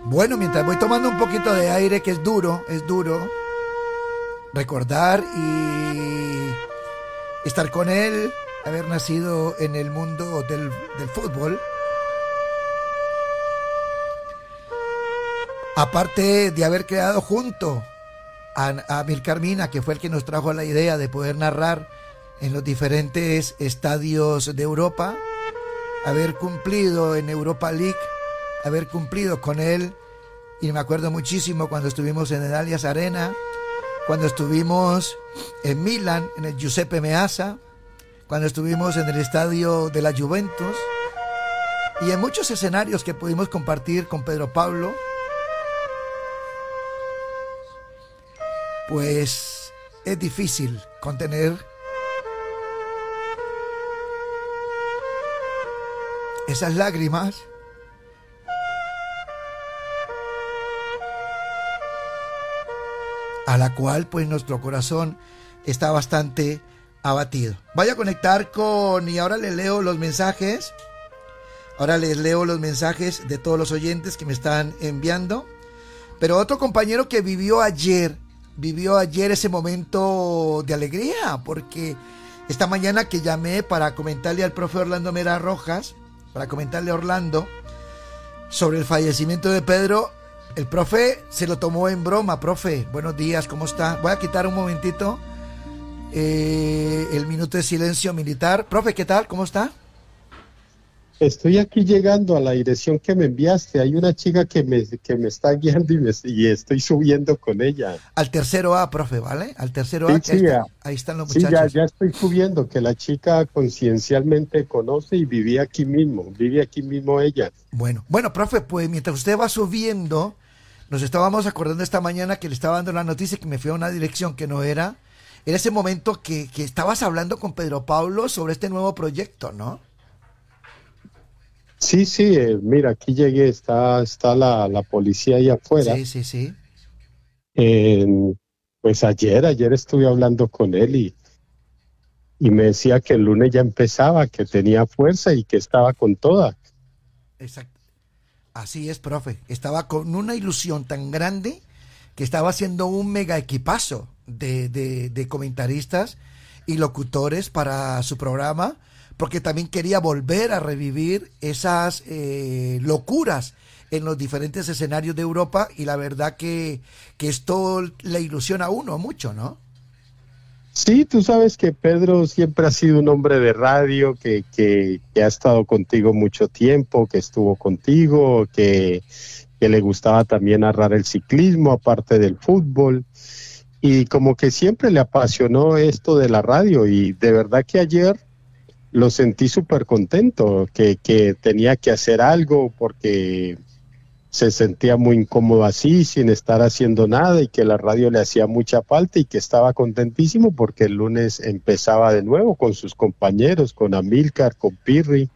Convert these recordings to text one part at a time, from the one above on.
Bueno, mientras voy tomando un poquito de aire, que es duro recordar y estar con él, haber nacido en el mundo del fútbol. Aparte de haber creado junto a Milcar Mina, que fue el que nos trajo la idea de poder narrar en los diferentes estadios de Europa, haber cumplido en Europa League, haber cumplido con él, y me acuerdo muchísimo cuando estuvimos en el Allianz Arena, cuando estuvimos en Milán, en el Giuseppe Meazza, cuando estuvimos en el estadio de la Juventus, y en muchos escenarios que pudimos compartir con Pedro Pablo. Pues es difícil contener esas lágrimas a la cual pues nuestro corazón está bastante abatido. Voy a conectar y ahora les leo los mensajes. Ahora les leo los mensajes de todos los oyentes que me están enviando. Pero otro compañero que vivió ayer ese momento de alegría, porque esta mañana que llamé para comentarle al profe Orlando Mera Rojas, para comentarle a Orlando sobre el fallecimiento de Pedro, el profe se lo tomó en broma. Profe, buenos días, ¿cómo está? Voy a quitar un momentito el minuto de silencio militar. Profe, ¿qué tal? ¿Cómo está? Estoy aquí llegando a la dirección que me enviaste. Hay una chica que me está guiando y estoy subiendo con ella. Al tercero A, profe, ¿vale? Al tercero A, sí, ahí están los muchachos. Sí, ya estoy subiendo, que la chica conciencialmente conoce y vive aquí mismo ella. Bueno, profe, pues mientras usted va subiendo, nos estábamos acordando esta mañana que le estaba dando la noticia que me fui a una dirección que no era. Era ese momento que estabas hablando con Pedro Pablo sobre este nuevo proyecto, ¿no? Sí, mira, aquí llegué, está la policía allá afuera. Sí. Pues ayer estuve hablando con él y me decía que el lunes ya empezaba, que tenía fuerza y que estaba con toda. Exacto. Así es, profe. Estaba con una ilusión tan grande que estaba haciendo un mega equipazo de comentaristas y locutores para su programa, porque también quería volver a revivir esas locuras en los diferentes escenarios de Europa, y la verdad que esto le ilusiona a uno mucho, ¿no? Sí, tú sabes que Pedro siempre ha sido un hombre de radio, que ha estado contigo mucho tiempo, que estuvo contigo, que le gustaba también narrar el ciclismo, aparte del fútbol, y como que siempre le apasionó esto de la radio, y de verdad que ayer lo sentí súper contento, que tenía que hacer algo porque se sentía muy incómodo así, sin estar haciendo nada, y que la radio le hacía mucha falta, y que estaba contentísimo porque el lunes empezaba de nuevo con sus compañeros, con Amílcar, con Pirri.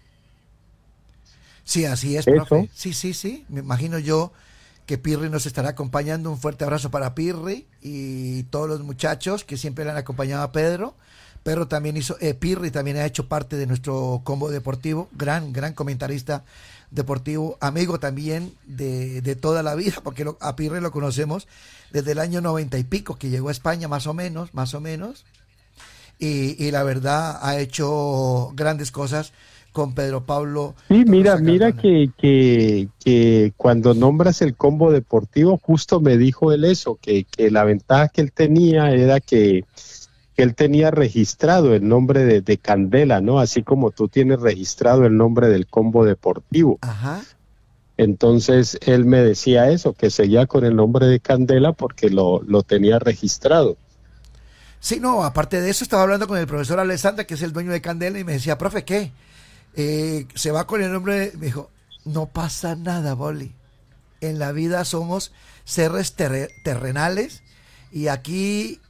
Sí, así es, profe. Sí. Me imagino yo que Pirri nos estará acompañando. Un fuerte abrazo para Pirri y todos los muchachos que siempre le han acompañado a Pedro. Pero también Pirri también ha hecho parte de nuestro combo deportivo, gran comentarista deportivo, amigo también de toda la vida, porque a Pirri lo conocemos desde el año 90 y pico, que llegó a España más o menos, y la verdad ha hecho grandes cosas con Pedro Pablo. Sí, mira que cuando nombras el combo deportivo, justo me dijo él eso, que la ventaja que él tenía era que él tenía registrado el nombre de Candela, ¿no? Así como tú tienes registrado el nombre del combo deportivo. Ajá. Entonces él me decía eso, que seguía con el nombre de Candela porque lo tenía registrado. Sí, no, aparte de eso estaba hablando con el profesor Alessandra, que es el dueño de Candela, y me decía, profe, ¿qué? Se va con el nombre, me dijo, no pasa nada, Boli. En la vida somos seres terrenales, y aquí